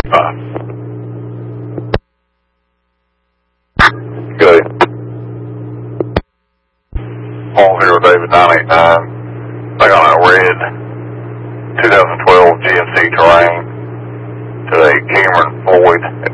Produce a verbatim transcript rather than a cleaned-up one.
Uh, good. Paul here with David nine eight nine. I got a red twenty twelve G M C Terrain to a Cameron Floyd